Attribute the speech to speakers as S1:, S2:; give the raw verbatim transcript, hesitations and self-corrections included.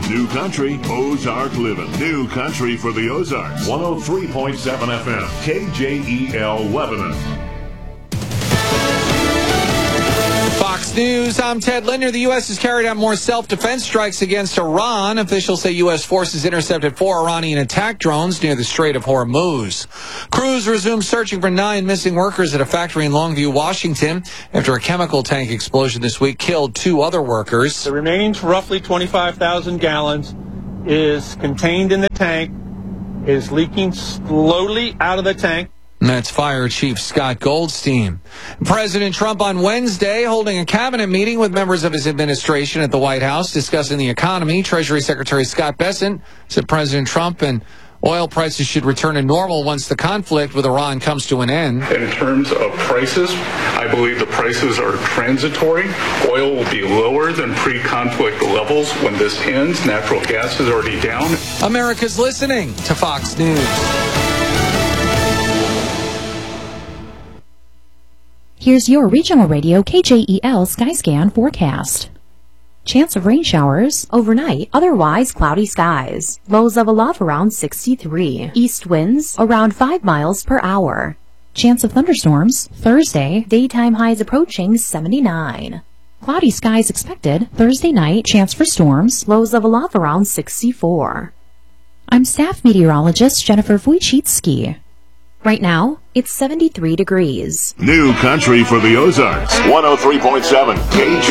S1: New Country, Ozark Living. New Country for the Ozarks. one oh three point seven F M, K J E L Lebanon.
S2: Fox News, I'm Ted Linder. The U S has carried out more self-defense strikes against Iran. Officials say U S forces intercepted four Iranian attack drones near the Strait of Hormuz. Crews resumed searching for nine missing workers at a factory in Longview, Washington, after a chemical tank explosion this week killed two other workers.
S3: The remaining roughly twenty-five thousand gallons is contained in the tank, is leaking slowly out of the tank.
S2: And that's Fire Chief Scott Goldstein. President Trump on Wednesday holding a cabinet meeting with members of his administration at the White House discussing the economy. Treasury Secretary Scott Bessent said President Trump and oil prices should return to normal once the conflict with Iran comes to an end.
S4: In terms of prices, I believe the prices are transitory. Oil will be lower than pre-conflict levels when this ends. Natural gas is already down.
S2: America's listening to Fox News.
S5: Here's your regional radio K J E L Skyscan forecast. Chance of rain showers overnight, otherwise cloudy skies. Lows of above around sixty-three. East winds around five miles per hour. Chance of thunderstorms Thursday, daytime highs approaching seventy-nine. Cloudy skies expected Thursday night, chance for storms, lows of above around sixty-four. I'm staff meteorologist Jennifer Wojcicki. Right now, it's seventy-three degrees.
S1: New Country for the Ozarks. one oh three point seven K J